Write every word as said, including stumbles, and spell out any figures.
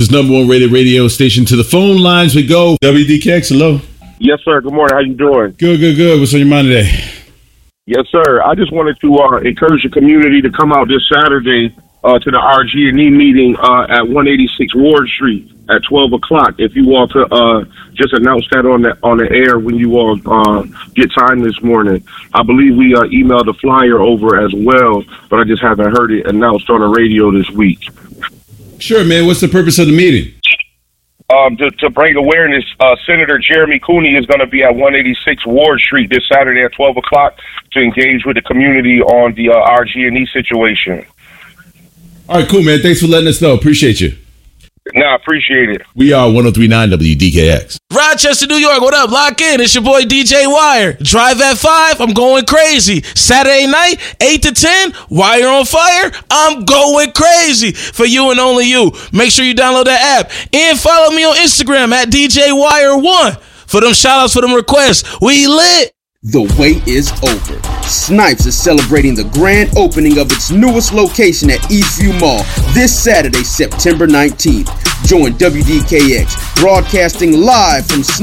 Texas' number one rated radio station. To the phone lines we go. W D K X, hello. Yes, sir. Good morning. How you doing? Good, good, good. What's on your mind today? Yes, sir. I just wanted to uh, encourage the community to come out this Saturday uh, to the R G and E meeting uh, at one eighty-six Ward Street at twelve o'clock. If you want to uh, just announce that on the on the air when you all uh, get time this morning. I believe we uh, emailed a flyer over as well, but I just haven't heard it announced on the radio this week. Sure, man. What's the purpose of the meeting? Um, to, to bring awareness, uh, Senator Jeremy Cooney is going to be at one eighty-six Ward Street this Saturday at twelve o'clock to engage with the community on the uh, R G and E situation. All right, cool, man. Thanks for letting us know. Appreciate you. No, I appreciate it. We are one oh three point nine W D K X. Rochester, New York, what up? Lock in. It's your boy D J Wire. Drive at five, I'm going crazy. Saturday night, eight to ten, Wire on Fire, I'm going crazy. For you and only you. Make sure you download that app. And follow me on Instagram at D J Wire one. For them shout-outs, for them requests. We lit. The wait is over. Snipes is celebrating the grand opening of its newest location at Eastview Mall this Saturday, September nineteenth. Join W D K X, broadcasting live from